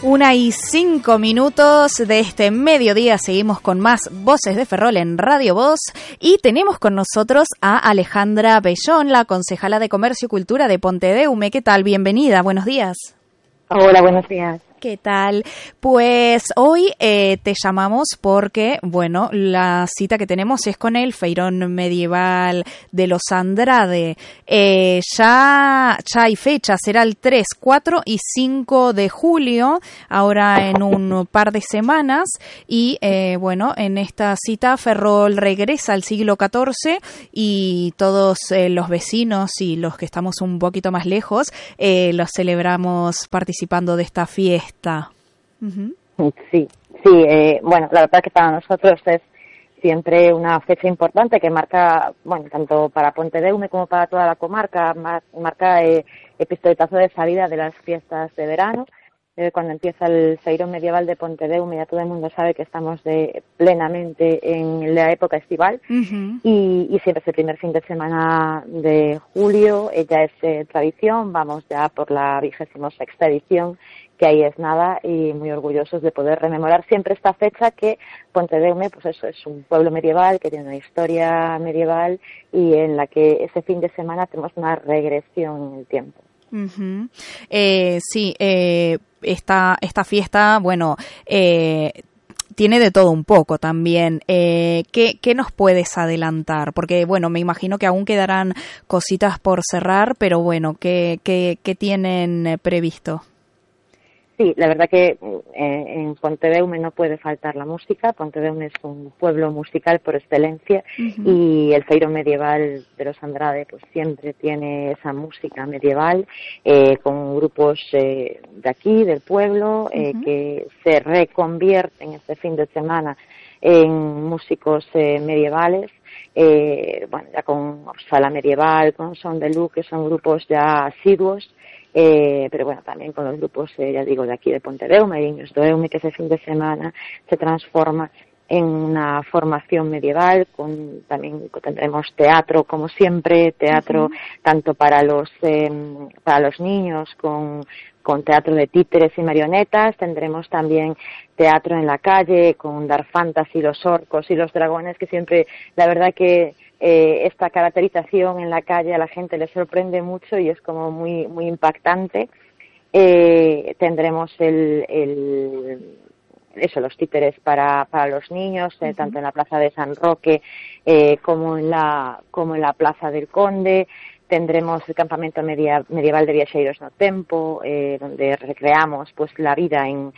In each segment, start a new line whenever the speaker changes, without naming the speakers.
1:05 de este mediodía. Seguimos con más Voces de Ferrol en Radio Voz y tenemos con nosotros a Alejandra Bellón, la concejala de Comercio y Cultura de Pontedeume. ¿Qué tal? Bienvenida, buenos días.
Hola, buenos días.
¿Qué tal? Pues hoy te llamamos porque, bueno, la cita que tenemos es con el Feirón Medieval de los Andrade. Ya hay fecha, será el 3, 4 y 5 de julio, ahora en un par de semanas. Y, bueno, en esta cita Ferrol regresa al siglo XIV y todos los vecinos y los que estamos un poquito más lejos los celebramos participando de esta fiesta.
Uh-huh. Sí, bueno, la verdad que para nosotros es siempre una fecha importante que marca, bueno, tanto para Pontedeume como para toda la comarca, marca el pistoletazo de salida de las fiestas de verano. Cuando empieza el Feirón Medieval de Pontedeume ya todo el mundo sabe que estamos plenamente en la época estival. Uh-huh. y siempre es el primer fin de semana de julio, ya es tradición, vamos ya por la 26ª edición, que ahí es nada, y muy orgullosos de poder rememorar siempre esta fecha, que Pontedeume, pues eso, es un pueblo medieval que tiene una historia medieval y en la que ese fin de semana tenemos una regresión en el tiempo.
Uh-huh. Sí, esta fiesta, bueno, tiene de todo un poco también. ¿Qué nos puedes adelantar? Porque, bueno, me imagino que aún quedarán cositas por cerrar, pero bueno, ¿qué tienen previsto?
Sí, la verdad que en Pontedeume no puede faltar la música. Pontedeume es un pueblo musical por excelencia. Uh-huh. Y el Feirón Medieval de los Andrade pues siempre tiene esa música medieval con grupos de aquí, del pueblo, uh-huh, que se reconvierten este fin de semana en músicos medievales. Bueno, ya con Sala Medieval, con Son de Luz, que son grupos ya asiduos. Pero bueno, también con los grupos, ya digo, de aquí de Pontedeume, Niños Deume, que ese fin de semana se transforma en una formación medieval, también tendremos teatro, como siempre, teatro, uh-huh, tanto para los niños, con teatro de títeres y marionetas. Tendremos también teatro en la calle, con Dark Fantasy, los orcos y los dragones, que siempre, la verdad que esta caracterización en la calle a la gente le sorprende mucho y es como muy muy impactante. Tendremos los títeres para los niños, uh-huh, tanto en la plaza de San Roque como en la plaza del Conde. Tendremos el campamento medieval de Viaxeiros no Tempo, donde recreamos pues la vida en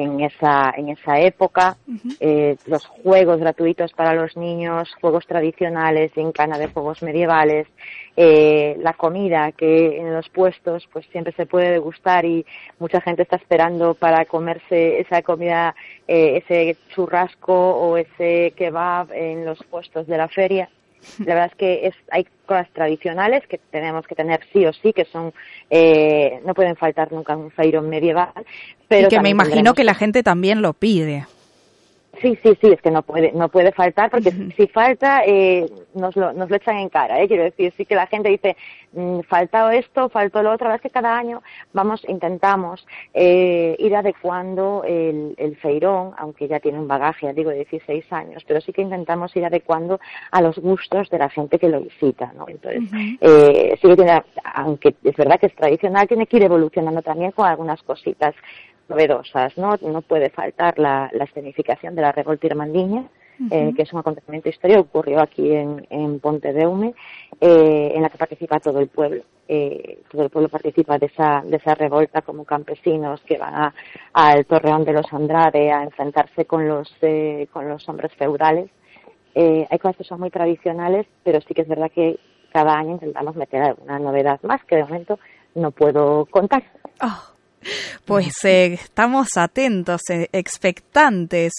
esa época. Uh-huh. Los juegos gratuitos para los niños, juegos tradicionales, gincana de juegos medievales, la comida que en los puestos pues siempre se puede degustar y mucha gente está esperando para comerse esa comida, ese churrasco o ese kebab en los puestos de la feria. La verdad es que hay cosas tradicionales que tenemos que tener sí o sí, que son no pueden faltar nunca en un feirón medieval. Pero
y que me imagino que la gente también lo pide.
Sí, es que no puede faltar, porque si falta nos lo echan en cara, quiero decir, sí que la gente dice faltó esto, faltó lo otro. La verdad es que cada año intentamos ir adecuando el feirón, aunque ya tiene un bagaje, ya digo, de 16 años, pero sí que intentamos ir adecuando a los gustos de la gente que lo visita, ¿no? Entonces, uh-huh, sí que tiene, aunque es verdad que es tradicional, tiene que ir evolucionando también con algunas cositas novedosas, ¿no? No puede faltar la escenificación de la Revolta Irmandiña, uh-huh, que es un acontecimiento histórico, ocurrió aquí en Pontedeume, en la que participa todo el pueblo. Todo el pueblo participa de esa revolta, como campesinos que van al Torreón de los Andrade a enfrentarse con los hombres feudales. Hay cosas que son muy tradicionales, pero sí que es verdad que cada año intentamos meter alguna novedad más, que de momento no puedo contar.
Oh. Pues estamos atentos, expectantes.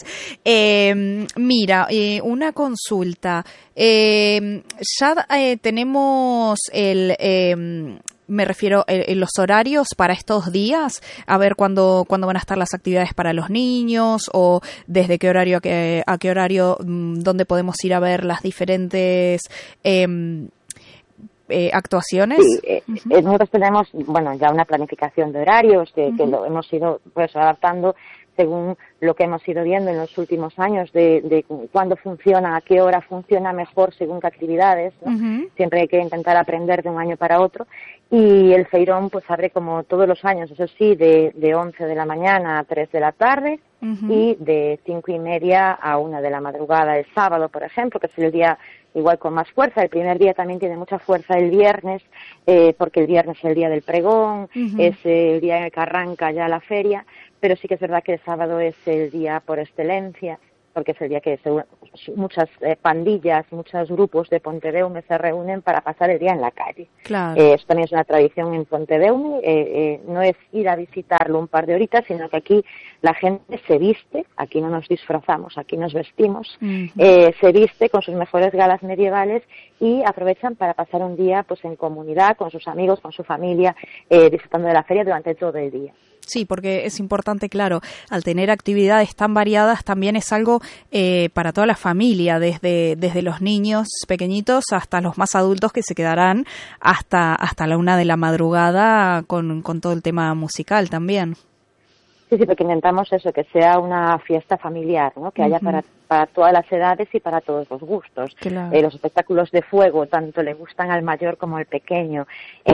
Mira, una consulta. Ya tenemos me refiero los horarios para estos días, a ver cuándo van a estar las actividades para los niños o desde qué horario a qué horario, dónde podemos ir a ver las diferentes actuaciones.
Sí, nosotros tenemos, bueno, ya una planificación de horarios que lo hemos ido pues adaptando según lo que hemos ido viendo en los últimos años de cuándo funciona, a qué hora funciona mejor según qué actividades, ¿no? Siempre hay que intentar aprender de un año para otro. Y el feirón pues abre como todos los años, eso sí, de 11 de la mañana a 3 de la tarde y de 5:30 a 1 de la madrugada el sábado, por ejemplo, que es el día igual con más fuerza. El primer día también tiene mucha fuerza el viernes, porque el viernes es el día del pregón, es el día en el que arranca ya la feria, pero sí que es verdad que el sábado es el día por excelencia, porque es el día que muchas pandillas, muchos grupos de Pontedeume se reúnen para pasar el día en la calle.
Claro.
Eso también es una tradición en Pontedeume, no es ir a visitarlo un par de horitas, sino que aquí la gente se viste, aquí no nos disfrazamos, aquí nos vestimos, se viste con sus mejores galas medievales y aprovechan para pasar un día pues en comunidad, con sus amigos, con su familia, disfrutando de la feria durante todo el día.
Sí, porque es importante, claro, al tener actividades tan variadas también es algo para toda la familia, desde los niños pequeñitos hasta los más adultos que se quedarán hasta la 1 de la madrugada con todo el tema musical también.
Sí, porque intentamos eso, que sea una fiesta familiar, ¿no? Que haya para todas las edades y para todos los gustos.
Claro.
Los espectáculos de fuego tanto le gustan al mayor como al pequeño.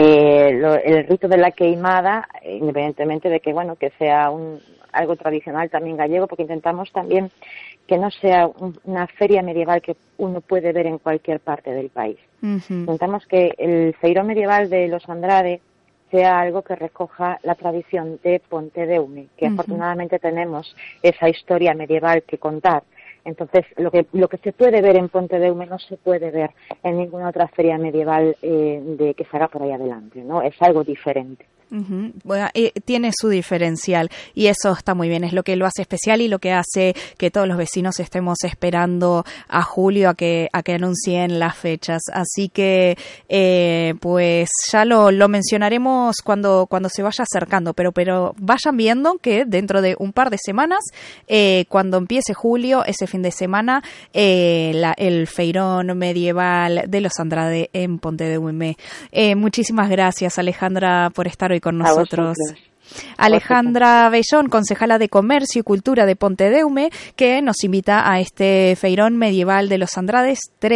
El rito de la queimada, independientemente de que, bueno, que sea algo tradicional también gallego, porque intentamos también que no sea una feria medieval que uno puede ver en cualquier parte del país. Intentamos que el feirón medieval de los Andrade sea algo que recoja la tradición de Pontedeume, que afortunadamente tenemos esa historia medieval que contar. Entonces, lo que se puede ver en Pontedeume no se puede ver en ninguna otra feria medieval que se haga por ahí adelante, ¿no? Es algo diferente.
Bueno, tiene su diferencial y eso está muy bien, es lo que lo hace especial y lo que hace que todos los vecinos estemos esperando a julio a que anuncien las fechas, así que pues ya lo mencionaremos cuando se vaya acercando, pero vayan viendo que dentro de un par de semanas, cuando empiece julio, ese fin de semana, el feirón medieval de los Andrade en Pontedeume. Muchísimas gracias, Alejandra, por estar hoy con nosotros. Alejandra Bellón, concejala de Comercio y Cultura de Pontedeume, que nos invita a este feirón medieval de los Andrade,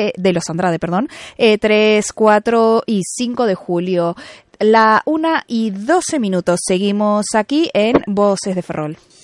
3, 4 y 5 de julio. 1:12. Seguimos aquí en Voces de Ferrol.